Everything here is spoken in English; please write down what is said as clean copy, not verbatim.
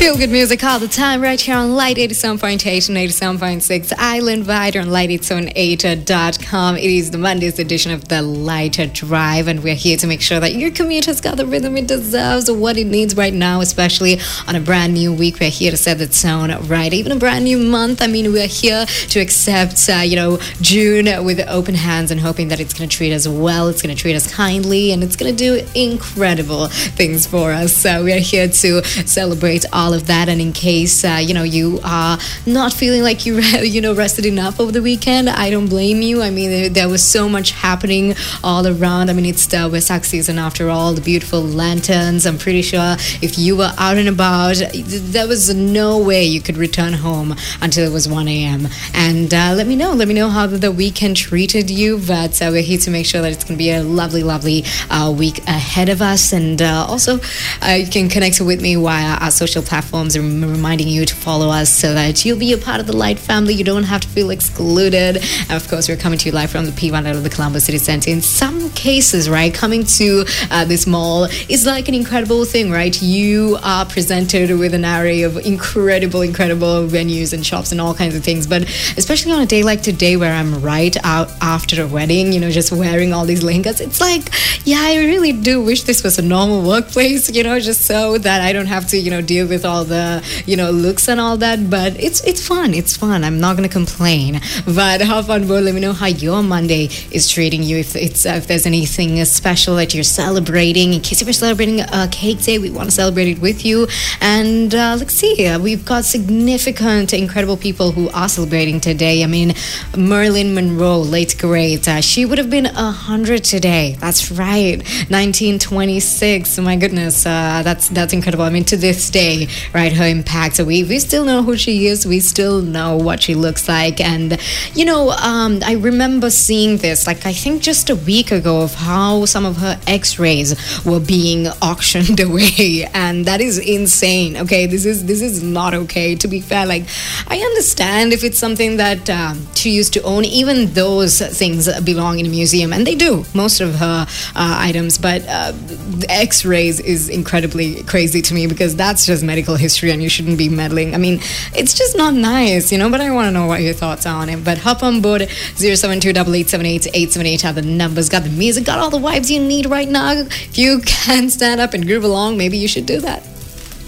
Feel good music all the time right here on Light 87.8 and 87.6 Island Wide on light878.com. It is the Monday's edition of the Lighter Drive, and we're here to make sure that your commute has got the rhythm it deserves, what it needs right now, especially on a brand new week. We're here to set the tone right. Even a brand new month. I mean, we're here to accept, June with open hands and hoping that it's going to treat us well, it's going to treat us kindly, and it's going to do incredible things for us. So we're here to celebrate all of that. And in case you are not feeling like you rested enough over the weekend, I don't blame you. I mean, there was so much happening all around. I mean, it's the Wesak season after all, the beautiful lanterns. I'm pretty sure if you were out and about, there was no way you could return home until it was 1 a.m. And let me know how the weekend treated you. But we're here to make sure that it's going to be a lovely week ahead of us. And also you can connect with me via our social platforms. I'm reminding you to follow us so that you'll be a part of the Light family. You don't have to feel excluded. And of course, we're coming to you live from the P1 out of the Colombo City Center. In some cases, right, coming to this mall is like an incredible thing, right? You are presented with an array of incredible venues and shops and all kinds of things. But especially on a day like today where I'm right out after a wedding, just wearing all these lehengas, it's like, yeah, I really do wish this was a normal workplace, just so that I don't have to, deal with all the, looks and all that. But it's fun. I'm not going to complain. But hop on board. Let me know how your Monday is treating you. If there's anything special that you're celebrating. In case you're celebrating a cake day, we want to celebrate it with you. And let's see. We've got significant, incredible people who are celebrating today. I mean, Marilyn Monroe, late great. She would have been 100 today. That's right. 1926. My goodness. That's incredible. I mean, to this day, right, her impact. So we still know who she is. We still know what she looks like. And, I remember seeing this, I think just a week ago, of how some of her x-rays were being auctioned away. And that is insane. Okay, this is not okay. To be fair, I understand if it's something that she used to own. Even those things belong in a museum, and they do, most of her items. But x-rays is incredibly crazy to me, because that's just medical history and you shouldn't be meddling. I mean, it's just not nice, but I want to know what your thoughts are on it. But hop on board. 072-888-878 are the numbers. Got the music, got all the vibes you need right now. If you can stand up and groove along, maybe you should do that.